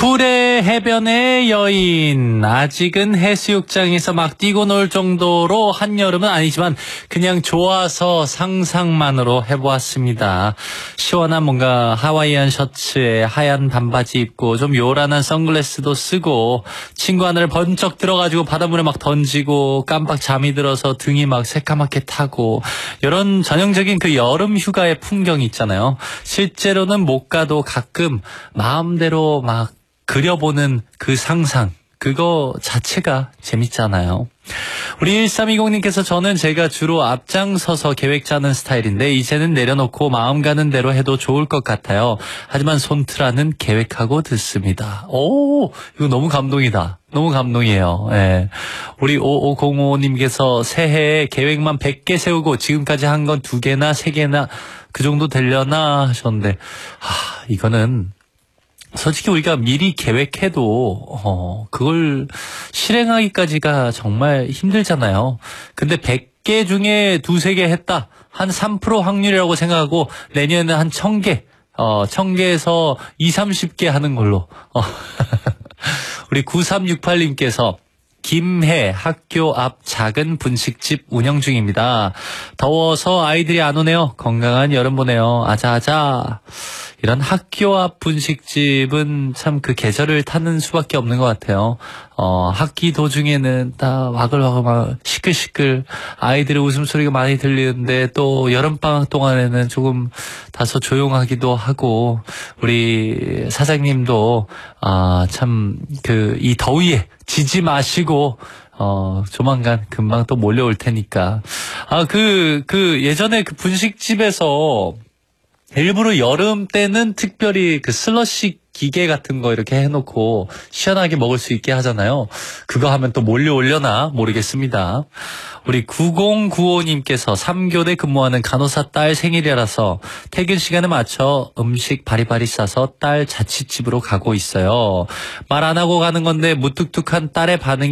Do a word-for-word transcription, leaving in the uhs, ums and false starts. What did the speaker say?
쿨의 해변의 여인. 아직은 해수욕장에서 막 뛰고 놀 정도로 한여름은 아니지만 그냥 좋아서 상상만으로 해보았습니다. 시원한 뭔가 하와이안 셔츠에 하얀 반바지 입고 좀 요란한 선글라스도 쓰고 친구 하나를 번쩍 들어가지고 바닷물에 막 던지고 깜빡 잠이 들어서 등이 막 새까맣게 타고 이런 전형적인 그 여름 휴가의 풍경이 있잖아요. 실제로는 못 가도 가끔 마음대로 막 그려보는 그 상상, 그거 자체가 재밌잖아요. 우리 일삼이공님께서 저는 제가 주로 앞장서서 계획 짜는 스타일인데 이제는 내려놓고 마음 가는 대로 해도 좋을 것 같아요. 하지만 손트라는 계획하고 듣습니다. 오, 이거 너무 감동이다. 너무 감동이에요. 예. 우리 오오공오님께서 새해에 계획만 백 개 세우고 지금까지 한 건 두 개나 세 개나 그 정도 되려나 하셨는데, 아, 이거는 솔직히 우리가 미리 계획해도 어 그걸 실행하기까지가 정말 힘들잖아요. 근데 백 개 중에 두세 개 했다. 한 삼 퍼센트 확률이라고 생각하고 내년에는 한 천 개, 어, 천 개에서 이삼십 개 하는 걸로. 어. 우리 구삼육팔님께서 김해 학교 앞 작은 분식집 운영 중입니다. 더워서 아이들이 안 오네요. 건강한 여름 보내요. 아자아자. 이런 학교 앞 분식집은 참 그 계절을 타는 수밖에 없는 것 같아요. 어, 학기 도중에는 다 와글와글 막 시끌시끌 아이들의 웃음소리가 많이 들리는데 또 여름방학 동안에는 조금 다소 조용하기도 하고 우리 사장님도 아, 참 그 이 더위에 지지 마시고 어, 조만간 금방 또 몰려올 테니까. 아, 그, 그 예전에 그 분식집에서 일부러 여름 때는 특별히 그 슬러시 기계 같은 거 이렇게 해놓고 시원하게 먹을 수 있게 하잖아요. 그거 하면 또 몰려오려나 모르겠습니다. 우리 구공구오님께서 삼 교대 근무하는 간호사 딸 생일이라서 퇴근 시간에 맞춰 음식 바리바리 싸서 딸 자취집으로 가고 있어요. 말 안 하고 가는 건데 무뚝뚝한 딸의 반응이